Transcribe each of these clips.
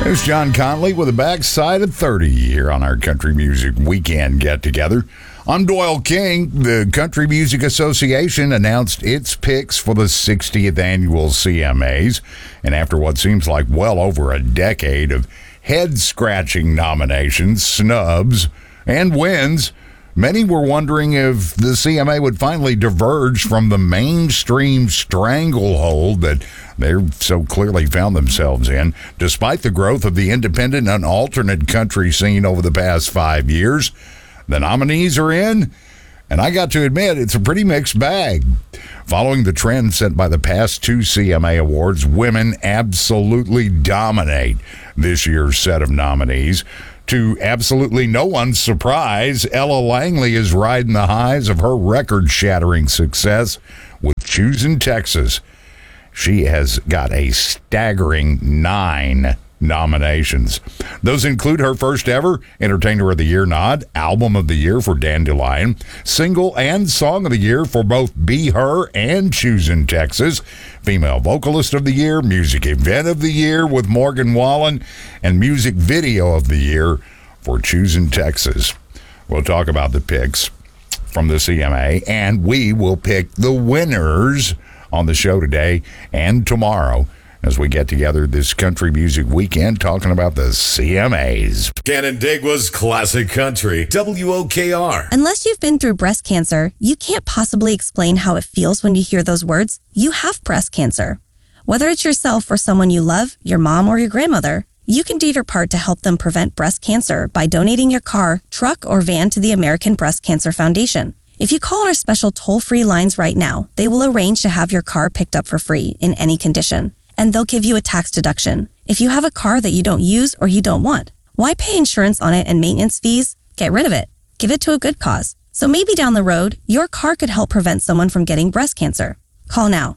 There's John Conley with the backside of 30 here on our Country Music Weekend get-together. I'm Doyle King. The Country Music Association announced its picks for the 60th annual CMAs. And after what seems like well over a decade of head-scratching nominations, snubs, and wins, many were wondering if the CMA would finally diverge from the mainstream stranglehold that they've so clearly found themselves in. Despite the growth of the independent and alternate country scene over the past 5 years, the nominees are in, and I got to admit, it's a pretty mixed bag. Following the trend set by the past two CMA awards, women absolutely dominate this year's set of nominees. To absolutely no one's surprise, Ella Langley is riding the highs of her record-shattering success with Choosing Texas. She has got a staggering 9 nominations. Those include her first ever Entertainer of the Year nod, Album of the Year for Dandelion, Single and Song of the Year for both Be Her and Choosing Texas, Female Vocalist of the Year, Music Event of the Year with Morgan Wallen, and Music Video of the Year for Choosing Texas. We'll talk about the picks from the CMA, and we will pick the winners on the show today and tomorrow as we get together this Country Music Weekend talking about the CMAs. Canandaigua's Classic Country, WOKR. Unless you've been through breast cancer, you can't possibly explain how it feels when you hear those words. You have breast cancer. Whether it's yourself or someone you love, your mom or your grandmother, you can do your part to help them prevent breast cancer by donating your car, truck, or van to the American Breast Cancer Foundation. If you call our special toll-free lines right now, they will arrange to have your car picked up for free in any condition, and they'll give you a tax deduction. If you have a car that you don't use or you don't want, why pay insurance on it and maintenance fees? Get rid of it. Give it to a good cause. So maybe down the road, your car could help prevent someone from getting breast cancer. Call now.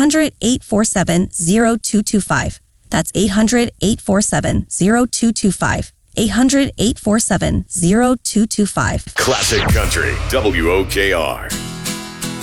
800-847-0225. That's 800-847-0225. 800-847-0225. Classic Country, WOKR.